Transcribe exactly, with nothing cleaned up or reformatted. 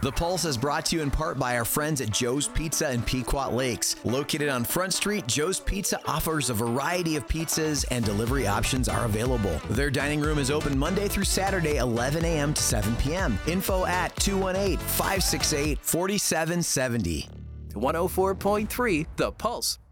The Pulse is brought to you in part by our friends at Joe's Pizza in Pequot Lakes. Located on Front Street, Joe's Pizza offers a variety of pizzas and delivery options are available. Their dining room is open Monday through Saturday, eleven a.m. to seven p.m. Info at two one eight, five six eight, four seven seven zero. one oh four point three The Pulse.